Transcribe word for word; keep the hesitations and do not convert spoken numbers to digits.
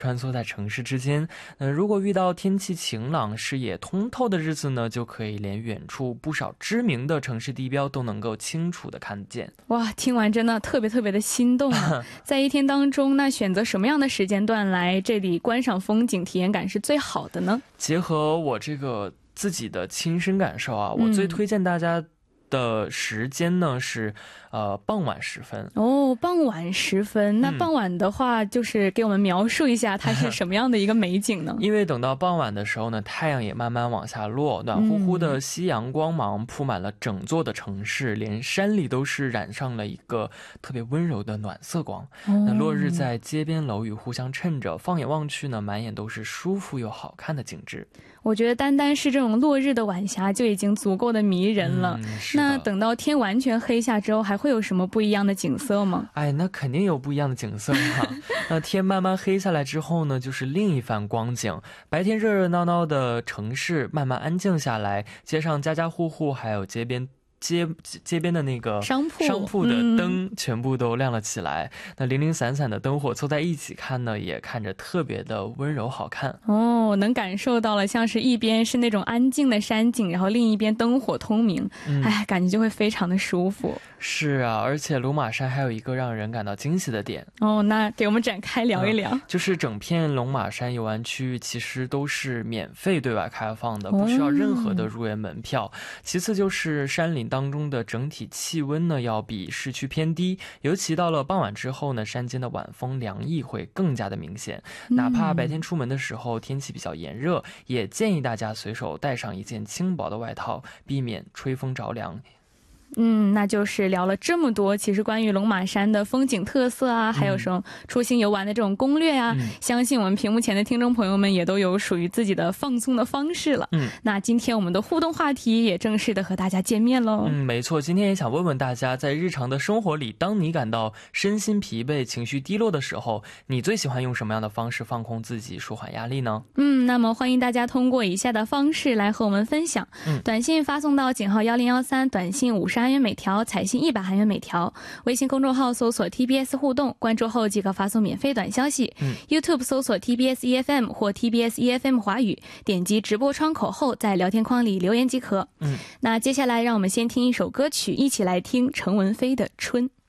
穿梭在城市之间。呃，如果遇到天气晴朗、视野通透的日子呢，就可以连远处不少知名的城市地标都能够清楚的看见。 哇，听完真的特别特别的心动啊！在一天当中，那选择什么样的时间段来这里观赏风景，体验感是最好的呢？结合我这个自己的亲身感受啊，我最推荐大家的时间呢是呃傍晚时分。哦，傍晚时分，那傍晚的话就是给我们描述一下它是什么样的一个美景呢？因为等到傍晚的时候呢，太阳也慢慢往下落，暖乎乎的夕阳光芒铺满了整座的城市，连山里都是染上了一个特别温柔的暖色光。那落日在街边楼宇互相衬着，放眼望去呢，满眼都是舒服又好看的景致。我觉得单单是这种落日的晚霞就已经足够的迷人了。那等到天完全黑下之后，还会有什么不一样的景色吗？哎，那肯定有不一样的景色啊。那天慢慢黑下来之后呢，就是另一番光景。白天热热闹闹的城市慢慢安静下来，街上家家户户还有街边街街边的那个商铺商铺的灯全部都亮了起来。那零零散散的灯火凑在一起看呢，也看着特别的温柔好看。哦，能感受到了，像是一边是那种安静的山景，然后另一边灯火通明，哎，感觉就会非常的舒服。是啊，而且龙马山还有一个让人感到惊喜的点。哦，那给我们展开聊一聊。就是整片龙马山游玩区域其实都是免费对外开放的，不需要任何的入园门票。其次就是山林当中的整体气温呢要比市区偏低，尤其到了傍晚之后呢，山间的晚风凉意会更加的明显。哪怕白天出门的时候天气比较炎热，也建议大家随手带上一件轻薄的外套，避免吹风着凉。嗯，那就是聊了这么多，其实关于龙马山的风景特色啊，还有什么出行游玩的这种攻略啊，相信我们屏幕前的听众朋友们也都有属于自己的放松的方式了。嗯，那今天我们的互动话题也正式的和大家见面喽。嗯，没错，今天也想问问大家，在日常的生活里，当你感到身心疲惫、情绪低落的时候，你最喜欢用什么样的方式放空自己、舒缓压力呢？嗯，那么欢迎大家通过以下的方式来和我们分享。嗯，短信发送到井号一零一三，短信五十韩元每条，彩信一百韩元每条。微信公众号搜索 T B S 互动，关注后即可发送免费短消息。嗯、YouTube 搜索 T B S E F M 或 T B S E F M 华语，点击直播窗口后在聊天框里留言即可。嗯，那接下来让我们先听一首歌曲，一起来听陈文飞的《春》。